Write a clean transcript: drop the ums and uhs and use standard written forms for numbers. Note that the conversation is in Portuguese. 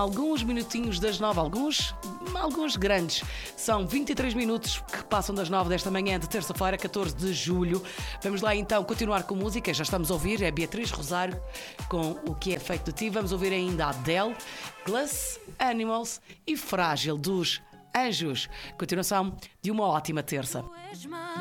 alguns minutinhos das 9, alguns grandes. São 23 minutos que passam das 9 desta manhã de terça-feira, 14 de julho. Vamos lá então continuar com música. Já estamos a ouvir, é Beatriz Rosário com O Que É Feito de Ti. Vamos ouvir ainda a Adele, Glass Animals e Frágil dos Anjos. Continuação de uma ótima terça.